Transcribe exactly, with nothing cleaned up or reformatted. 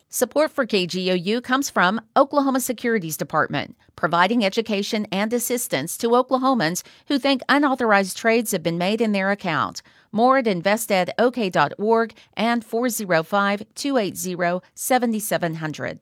Support for K G O U comes from Oklahoma Securities Department, providing education and assistance to Oklahomans who think unauthorized trades have been made in their account. More at invest ed o k dot org and four oh five, two eight zero, seven seven zero zero.